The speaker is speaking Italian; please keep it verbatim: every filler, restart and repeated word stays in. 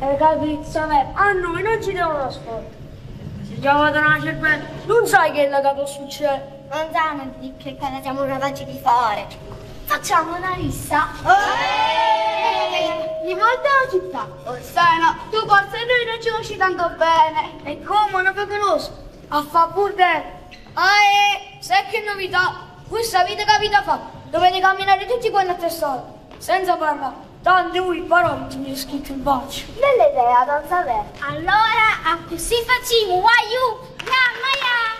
Hai capito, Samuele? A noi non ci devono ascoltare. Se già vado a cervello, non sai che è legato succede. Non sanno di che cosa siamo capaci di fare. Facciamo una lista. Di volta alla città. Orsena, tu forse noi non ci conosci tanto bene. E come non vi conosco? A fa burdel. Ah, eh, sai che novità? Questa vita capita fa. Dovete camminare tutti quanti a testa. Senza parlare. Tante ui parole mi è scritto in bacio. Bella idea, non sapere. Allora, a così facciamo, why you?